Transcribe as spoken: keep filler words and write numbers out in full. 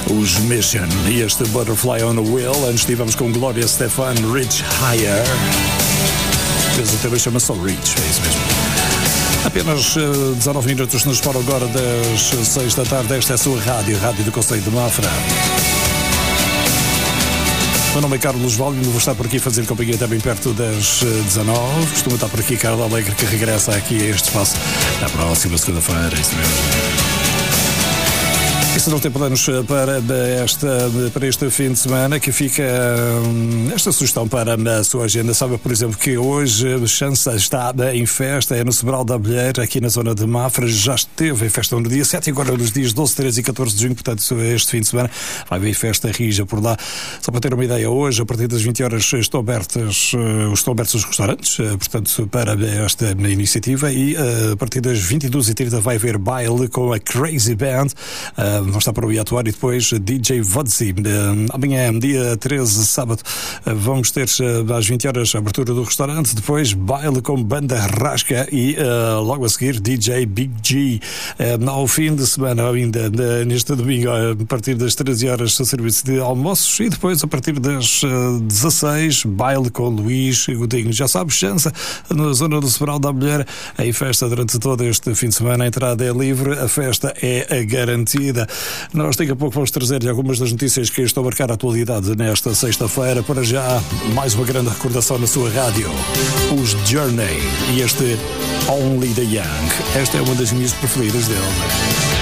Os Mission e este Butterfly on a Wheel. Antes estivemos com Gloria Stefan, Reach Higher. Mas o tema chama só Reach, é isso mesmo. Apenas uh, dezanove minutos nos para agora das seis da tarde. Esta é a sua rádio, Rádio do Conselho de Mafra. O meu nome é Carlos Valme, vou estar por aqui a fazer companhia até bem perto das dezanove. Costuma estar por aqui Carla Alegre, que regressa aqui a este espaço na próxima segunda-feira, é isso mesmo. E se não tem planos para, esta, para este fim de semana, que fica esta sugestão para a sua agenda. Sabe, por exemplo, que hoje a Chança está em festa, é no Sobral da Abelheira, aqui na zona de Mafra. Já esteve em festa no dia sete e agora nos dias doze, treze e catorze de junho, portanto, este fim de semana vai haver festa rija por lá. Só para ter uma ideia, hoje, a partir das vinte horas, estão abertas, estão abertos os restaurantes, portanto, para esta iniciativa, e a partir das vinte e duas e trinta vai haver baile com a Crazy Band. Vão estar para o atuar, e depois D J Vodzi. Amanhã, dia treze, sábado, vamos ter às vinte horas a abertura do restaurante, depois baile com banda Rasca e uh, logo a seguir D J Big G. Uh, ao fim de semana, ainda uh, neste domingo, a partir das treze horas, serviço de almoços, e depois a partir das uh, dezasseis, baile com Luís Godinho. Já sabes, Chança, na zona do Sobral da Mulher, em festa durante todo este fim de semana. A entrada é livre, a festa é garantida. Nós daqui a pouco vamos trazer algumas das notícias que estão a marcar a atualidade nesta sexta-feira. Para já, mais uma grande recordação na sua rádio. Os Journey e este Only the Young. Esta é uma das minhas preferidas dele.